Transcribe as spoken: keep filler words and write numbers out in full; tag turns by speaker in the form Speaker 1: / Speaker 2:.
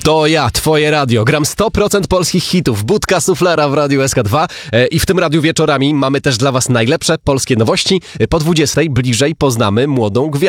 Speaker 1: To ja, twoje radio. Gram sto procent polskich hitów. Budka Suflera w Radiu S K dwa e, i w tym radiu wieczorami mamy też dla was najlepsze polskie nowości. Po dwudziestej bliżej poznamy młodą gwiazdę.